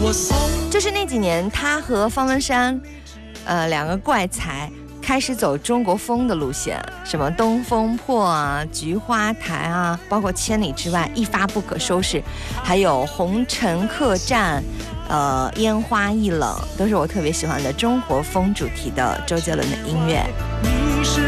就是那几年他和方文山两个怪才开始走中国风的路线，什么东风破啊、菊花台啊，包括千里之外、一发不可收拾，还有红尘客栈、烟花易冷，都是我特别喜欢的中国风主题的周杰伦的音乐。